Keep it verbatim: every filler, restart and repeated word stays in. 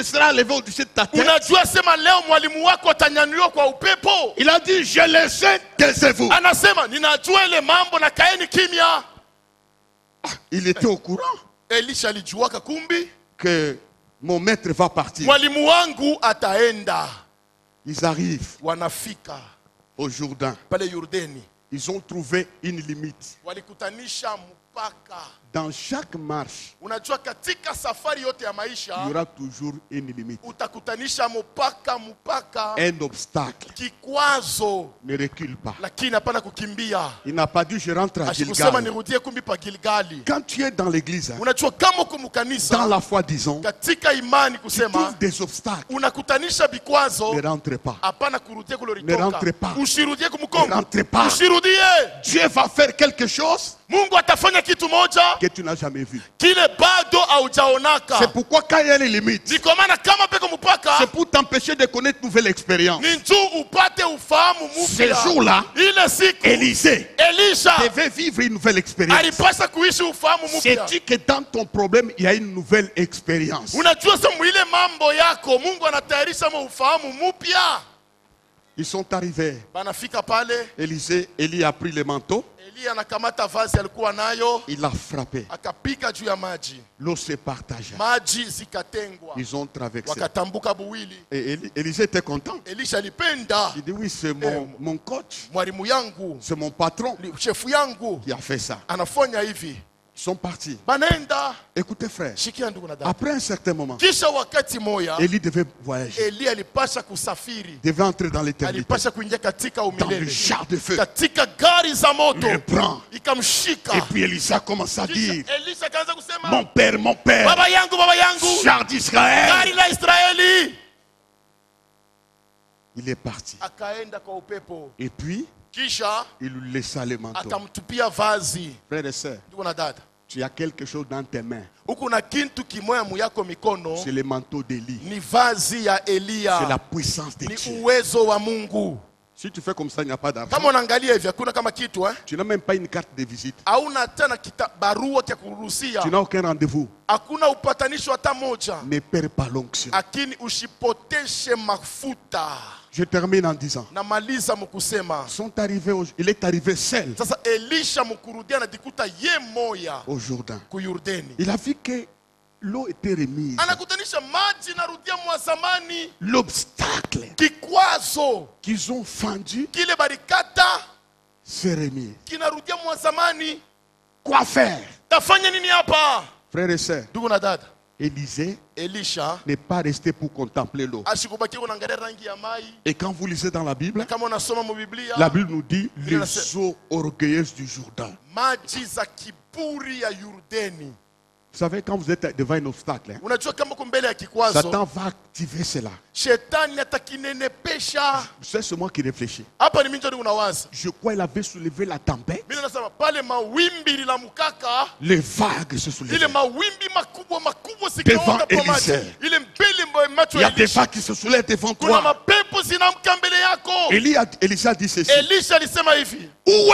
sera levé au-dessus de ta tête. Unajua sema leo mwalimu wako atanyanyuliwa kwa upepo. Il a dit, je le sais, taisez-vous. Anasema ninajua ile mambo na kaeni kimya. Il était au courant Elisha alijuaka kumbi que mon maître va partir. mwalimu wangu ataenda. Ils arrivent Wanafika au Jourdain. pale Yordani. Ils ont trouvé une limite. Walikutanisha mpaka. Dans chaque marche, Unajua katika safari yote ya il y maisha aura toujours une limite. utakutanisha mpaka mpaka. Un obstacle Kikwazo ne recule pas. lakini hapana kukimbia. Il n'a pas dit je rentre à Asikusema Gilgal. nirudie kumbi pa Gilgali. Quand tu es dans l'église, hein, Unajua kama uko dans mkanisa la foi, disons, katika imani tu kusema trouves des obstacles. unakutanisha vikwazo, Ne rentre pas. hapana kurudia kule Ne rentre ulitoka. pas. Usirudie Ne kumkongo. rentre pas. Usirudie. Dieu va faire quelque chose Mungu atafanya kitu moja que tu n'as jamais vu. kile bado haujaonaka. C'est pourquoi quand il y a les limites, Ni kwa maana kama peko mpaka c'est pour t'empêcher de connaître une nouvelle expérience. ni njoo upate ufahamu Ce mpya. jour-là, Ile siku Élisée Elisha devait vivre une nouvelle expérience. alipasha kuishi ufahamu mpya. C'est-tu que dans ton problème, il y a une nouvelle expérience? Unajua sasa mwile mambo yako Mungu anatayarisha mo ufahamu mpya. Ils sont arrivés. Banafika pale, Élisée, Élie a pris le manteau. Elia anakamata vazi alikuwa nayo, Il a frappé. akapiga juu ya maji. L'eau se partagea. Maji zikatengwa. Ils ont traversé. Wakatambuka buwili. Et Élie- Élisée était content. Elisha alipenda. Il dit oui, c'est mon, mon coach, Mwalimu yangu, c'est mon patron chefu yangu qui a fait ça. anafanya hivi. Ils sont partis. Banaenda. Écoutez frère, Shikia ndugu na dada. après un certain moment, Kisha wakati moya Élie devait voyager, Eli alipasha kusafiri. devait entrer dans l'éternité, Alipasha kuingia katika dans le umilele. char de feu. Katika gari za moto. Il le prend. Ikamshika. Et puis Élisée commence à Kisha dire, Elisha kaanza kusema, mon père, mon père, baba yangu, baba yangu, char d'Israël. gari la Israeli. Il est parti. Akaenda kwa upepo. Et puis, Kisha il lui laissa le manteau. akamtupia vazi. Frères et sœurs, Ndugu na dada, tu as quelque chose dans tes mains. huku na kintu kimoya muyako mikono, C'est le manteau d'Élie. ni vazi ya C'est la Elia. puissance de Ni Dieu. uwezo wa Mungu. Si tu fais comme ça, il n'y a pas d'argent. Kama unaangalia hivi hakuna kama kitu eh? Tu n'as même pas une carte de visite. Hauna tena kita barua ya kuruhusia. Tu n'as aucun rendez-vous. Hakuna upatanisho hata moja. Ne perds pas l'onction. Lakini usipoteshe mafuta. Je termine en disant, Namaliza mkusema. sont arrivés au- il est arrivé seul Sasa Elisha mkurudia anajikuta ye moya au Jourdain. ku Yordani. Il a vu que l'eau était remise. Anakutanisha maji narudia mwa zamani. L'obstacle Kikwazo qu'ils ont fendu kile barikata s'est remis. kinarudia mwa zamani. Quoi faire? Tafanya nini hapa? Frères et sœurs, Ndugu na dada, Élisée Elisha n'est pas resté pour contempler l'eau. ashikubakia unaangalia rangi ya mai. Et quand vous lisez dans la Bible, Kama unasoma mu Biblia, la Bible nous dit Il a- les eaux orgueilleuses du Jourdain. maji za kiburi ya Yordani. Vous savez, quand vous êtes devant un obstacle, hein, Unajua kama uko mbele ya kikwazo, Satan va activer cela. shetani atakinenepesha. C'est ce moi qui réfléchis. Hapa ni mimi ndio unawaza. Je crois qu'il avait soulevé la tempête. Mimi nasema pale mawimbi la mukaka, Les vagues se ile soulevaient. mawimbi makubwa makubwa Devant zikaota kwa maji. Élisée. Ile mbele mwa macho Il y ya a des Elisha. vagues qui se soulèvent devant Kuna toi. mapepo zinamka mbele yako. Élie a- Élisée a dit ceci. Elisha alisema hivi, Où